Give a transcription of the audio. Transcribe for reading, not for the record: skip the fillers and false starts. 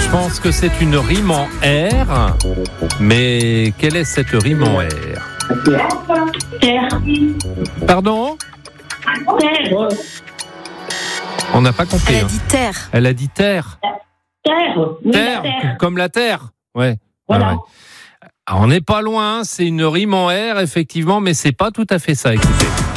Je pense que c'est une rime en R, mais quelle est cette rime en R ? Terre. Pardon ? Terre. On n'a pas compris. Elle a dit terre. Elle a dit terre. Terre. Oui, Terre, la terre. comme la terre. Ouais. Voilà. Ouais. Alors, on n'est pas loin, c'est une rime en R, effectivement, mais c'est pas tout à fait ça, écoutez.